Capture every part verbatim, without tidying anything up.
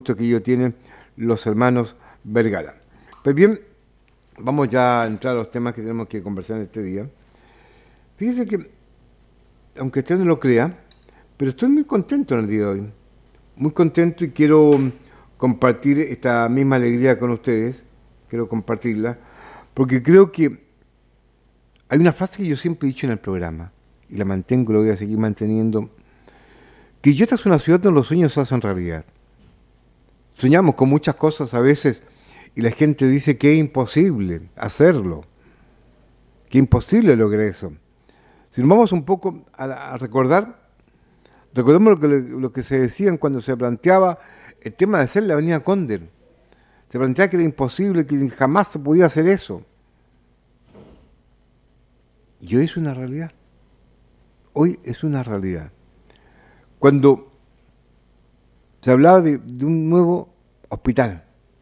productos que ellos tienen, los hermanos Vergara. Pues bien, vamos ya a entrar a los temas que tenemos que conversar en este día. Fíjese que, aunque usted no lo crea, pero estoy muy contento en el día de hoy. Muy contento y quiero compartir esta misma alegría con ustedes. Quiero compartirla, porque creo que hay una frase que yo siempre he dicho en el programa, y la mantengo, lo voy a seguir manteniendo. Quillota es una ciudad donde los sueños se hacen realidad. Soñamos con muchas cosas a veces y la gente dice que es imposible hacerlo, que es imposible lograr eso. Si nos vamos un poco a, a recordar, recordemos lo que, lo que se decían cuando se planteaba el tema de hacer la avenida Cóndor. Se planteaba que era imposible, que jamás se podía hacer eso. Y hoy es una realidad. Hoy es una realidad. Cuando se hablaba de, de un nuevo hospital,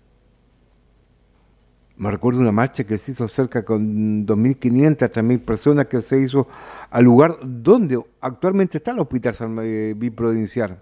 me recuerdo una marcha que se hizo cerca con dos mil quinientas, tres mil personas que se hizo al lugar donde actualmente está el Hospital San eh, Biprovincial.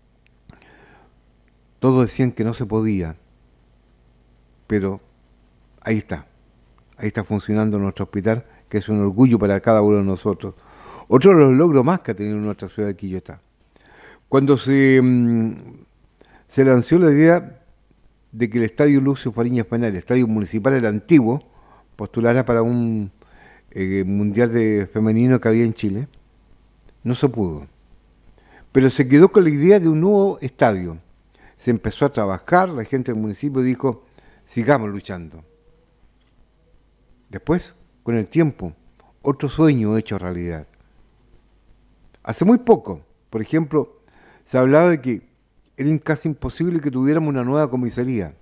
Todos decían que no se podía, pero ahí está. Ahí está funcionando nuestro hospital, que es un orgullo para cada uno de nosotros. Otro de los logros más que ha tenido nuestra ciudad de Quillota. Cuando se, mmm, se lanzó la idea de que el Estadio Lucio Fariñas Penal, el estadio municipal, el antiguo, postulara para un eh, mundial de femenino que había en Chile, no se pudo. Pero se quedó con la idea de un nuevo estadio. Se empezó a trabajar, la gente del municipio dijo, sigamos luchando. Después, con el tiempo, otro sueño hecho realidad. Hace muy poco, por ejemplo, se hablaba de que era casi imposible que tuviéramos una nueva comisaría.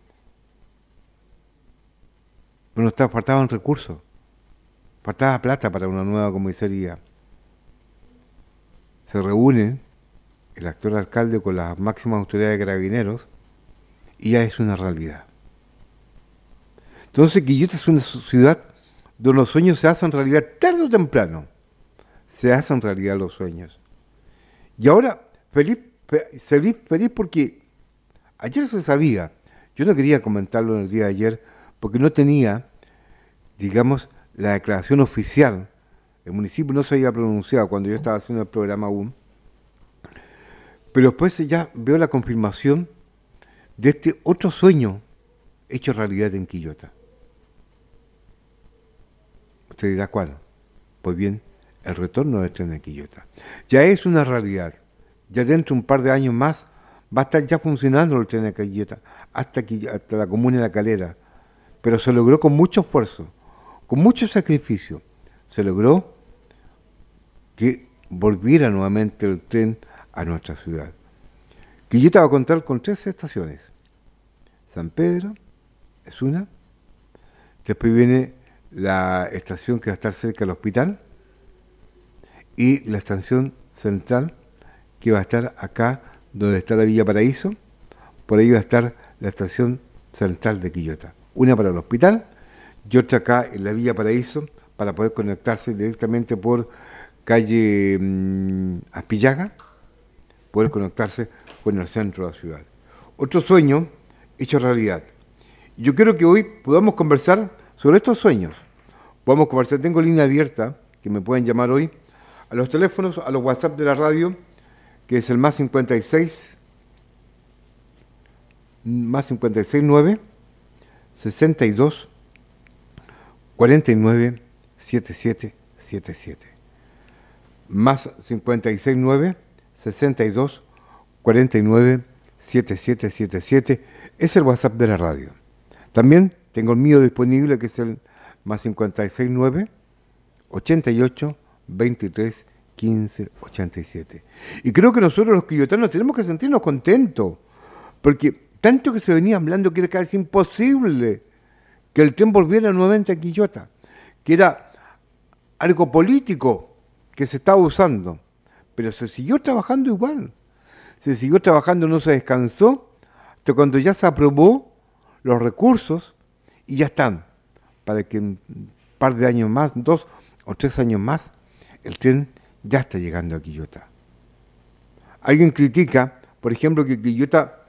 Pero nos estaba, faltaban recursos, faltaba plata para una nueva comisaría. Se reúnen el actual alcalde con las máximas autoridades de Carabineros y ya es una realidad. Entonces Quillota es una ciudad donde los sueños se hacen realidad tarde o temprano. Se hacen realidad los sueños. Y ahora, feliz, feliz, feliz porque ayer se sabía, yo no quería comentarlo en el día de ayer, porque no tenía, digamos, la declaración oficial. El municipio no se había pronunciado cuando yo estaba haciendo el programa aún. Pero después ya veo la confirmación de este otro sueño hecho realidad en Quillota. Usted dirá, ¿cuál? Pues bien, el retorno del tren de Quillota. Ya es una realidad. Ya dentro de un par de años más va a estar ya funcionando el tren de Quillota, hasta, hasta la comuna de La Calera. Pero se logró con mucho esfuerzo, con mucho sacrificio. Se logró que volviera nuevamente el tren a nuestra ciudad. Quillota va a contar con tres estaciones. San Pedro es una. Después viene la estación que va a estar cerca del hospital y la estación central que va a estar acá donde está la Villa Paraíso. Por ahí va a estar la estación central de Quillota. Una para el hospital y otra acá en la Villa Paraíso para poder conectarse directamente por calle mmm, Aspillaga, poder conectarse con el centro de la ciudad. Otro sueño hecho realidad. Yo quiero que hoy podamos conversar sobre estos sueños. Podemos conversar, tengo línea abierta, que me pueden llamar hoy, a los teléfonos, a los WhatsApp de la radio, que es el más cincuenta y seis, más cincuenta y seis nueve, sesenta y dos, cuarenta y nueve, setenta y siete setenta y siete. Más cincuenta y seis nueve, sesenta y dos, cuarenta y nueve, setenta y siete setenta y siete es el WhatsApp de la radio. También tengo el mío disponible, que es el más cincuenta y seis nueve, ochenta y ocho, veintitrés, quince, ochenta y siete. Y creo que nosotros los quillotanos tenemos que sentirnos contentos, porque tanto que se venía hablando que era casi imposible que el tren volviera nuevamente a Quillota, que era algo político que se estaba usando, pero se siguió trabajando igual, se siguió trabajando, no se descansó, hasta cuando ya se aprobó los recursos y ya están, para que en un par de años más, dos o tres años más, el tren ya está llegando a Quillota. Alguien critica, por ejemplo, que Quillota